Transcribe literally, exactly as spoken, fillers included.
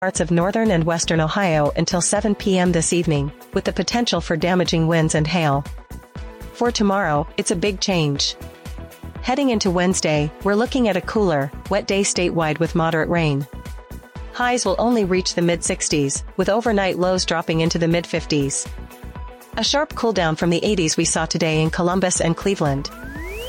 parts of northern and western Ohio until seven p m this evening, with the potential for damaging winds and hail. For tomorrow, it's a big change. Heading into Wednesday, we're looking at a cooler, wet day statewide with moderate rain. Highs will only reach the mid sixties, with overnight lows dropping into the mid fifties. A sharp cooldown from the eighties we saw today in Columbus and Cleveland.